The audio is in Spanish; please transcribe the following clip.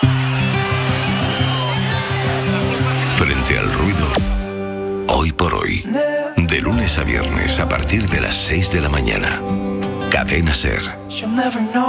Frente al ruido, hoy por hoy. De lunes a viernes a partir de las 6 de la mañana. Cadena SER.